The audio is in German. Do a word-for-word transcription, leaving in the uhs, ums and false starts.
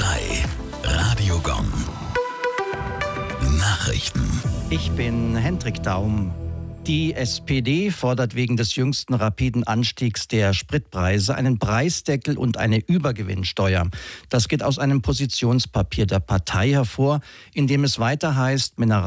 drei. Radiogong. Nachrichten. Ich bin Hendrik Daum. Die S P D fordert wegen des jüngsten rapiden Anstiegs der Spritpreise einen Preisdeckel und eine Übergewinnsteuer. Das geht aus einem Positionspapier der Partei hervor, in dem es weiter heißt, Mineral